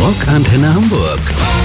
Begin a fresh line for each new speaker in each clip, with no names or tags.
Rockantenne Hamburg.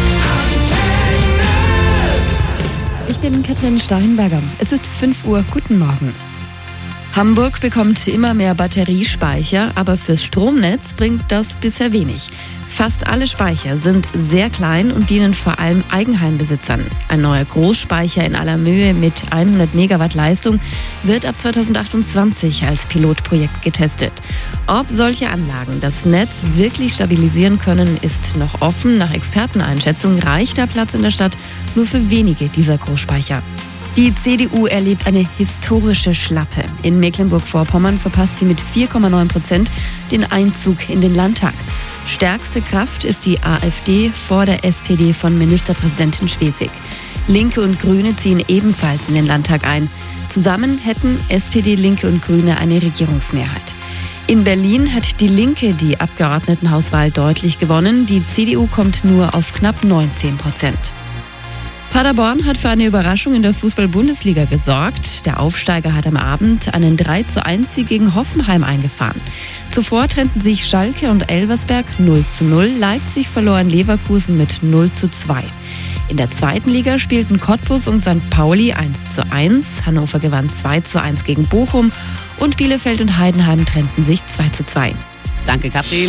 Ich bin Katrin Steinberger. Es ist 5 Uhr. Guten Morgen. Hamburg bekommt immer mehr Batteriespeicher, aber fürs Stromnetz bringt das bisher wenig. Fast alle Speicher sind sehr klein und dienen vor allem Eigenheimbesitzern. Ein neuer Großspeicher in aller Mühe mit 100 Megawatt Leistung wird ab 2028 als Pilotprojekt getestet. Ob solche Anlagen das Netz wirklich stabilisieren können, ist noch offen. Nach Experteneinschätzung reicht der Platz in der Stadt nur für wenige dieser Großspeicher. Die CDU erlebt eine historische Schlappe. In Mecklenburg-Vorpommern verpasst sie mit 4,9% den Einzug in den Landtag. Stärkste Kraft ist die AfD vor der SPD von Ministerpräsidentin Schwesig. Linke und Grüne ziehen ebenfalls in den Landtag ein. Zusammen hätten SPD, Linke und Grüne eine Regierungsmehrheit. In Berlin hat die Linke die Abgeordnetenhauswahl deutlich gewonnen. Die CDU kommt nur auf knapp 19%. Paderborn hat für eine Überraschung in der Fußball-Bundesliga gesorgt. Der Aufsteiger hat am Abend einen 3:1 gegen Hoffenheim eingefahren. Zuvor trennten sich Schalke und Elversberg 0:0. Leipzig verlor in Leverkusen mit 0:2. In der zweiten Liga spielten Cottbus und St. Pauli 1:1. Hannover gewann 2:1 gegen Bochum und Bielefeld und Heidenheim trennten sich 2:2.
Danke, Katrin.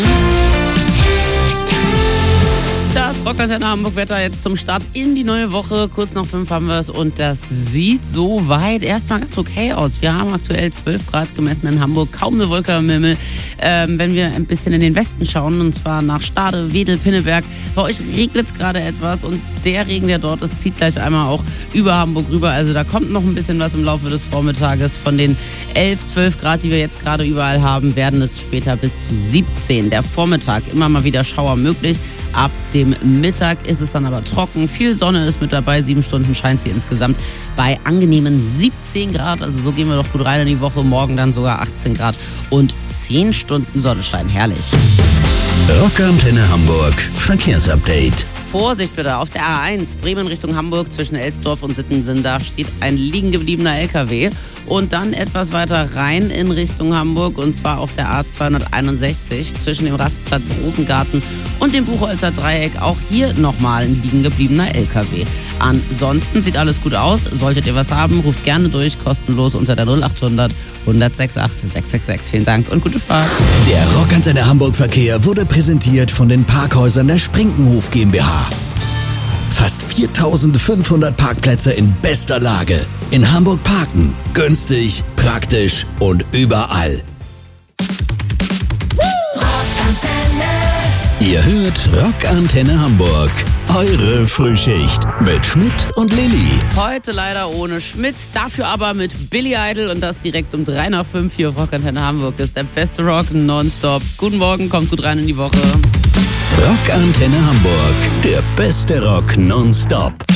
Das Rockantenne Hamburg-Wetter jetzt zum Start in die neue Woche. Kurz nach 5 haben wir es und das sieht soweit erstmal ganz okay aus. Wir haben aktuell 12 Grad gemessen in Hamburg, kaum eine Wolke am Himmel. Wenn wir ein bisschen in den Westen schauen, und zwar nach Stade, Wedel, Pinneberg, bei euch regnet es gerade etwas und der Regen, der dort ist, zieht gleich einmal auch über Hamburg rüber. Also da kommt noch ein bisschen was im Laufe des Vormittages. Von den 11, 12 Grad, die wir jetzt gerade überall haben, werden es später bis zu 17. Der Vormittag, immer mal wieder Schauer möglich. Ab dem Mittag ist es dann aber trocken. Viel Sonne ist mit dabei. 7 Stunden scheint sie insgesamt bei angenehmen 17 Grad. Also so gehen wir doch gut rein in die Woche. Morgen dann sogar 18 Grad und 10 Stunden Sonnenschein. Herrlich.
Rockantenne Hamburg Verkehrsupdate.
Vorsicht bitte, auf der A1 Bremen Richtung Hamburg zwischen Elsdorf und Sittensen, da steht ein liegen gebliebener LKW. Und dann etwas weiter rein in Richtung Hamburg und zwar auf der A261 zwischen dem Rastplatz Rosengarten und dem Buchholzer Dreieck. Auch hier nochmal ein liegen gebliebener LKW. Ansonsten sieht alles gut aus. Solltet ihr was haben, ruft gerne durch, kostenlos unter der 0800 168 666. Vielen Dank und gute Fahrt.
Der Rockantenne Hamburg Verkehr wurde präsentiert von den Parkhäusern der Sprinkenhof GmbH. Fast 4.500 Parkplätze in bester Lage. In Hamburg parken. Günstig, praktisch und überall. Ihr hört Rockantenne Hamburg. Eure Frühschicht mit Schmidt und Lilly.
Heute leider ohne Schmidt, dafür aber mit Billy Idol und das direkt um 3 nach 5 hier auf Rockantenne Hamburg. Das ist der beste Rock nonstop. Guten Morgen, kommt gut rein in die Woche.
Rockantenne Hamburg, der beste Rock nonstop.